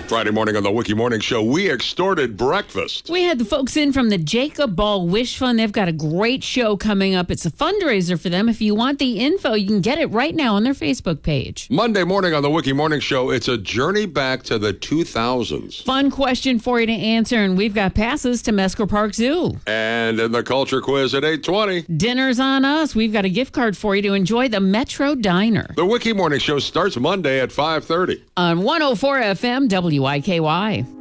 Friday morning on the Wiki Morning Show, we extorted breakfast. We had the folks in from the Jacob Ball Wish Fund. They've got a great show coming up. It's a fundraiser for them. If you want the info, you can get it right now on their Facebook page. Monday morning on the Wiki Morning Show, it's a journey back to the 2000s. Fun question for you to answer, and we've got passes to Mesquite Park Zoo. And in the culture quiz at 8:20. Dinner's on us. We've got a gift card for you to enjoy the Metro Diner. The Wiki Morning Show starts Monday at 5:30. On 104 FM WIKY.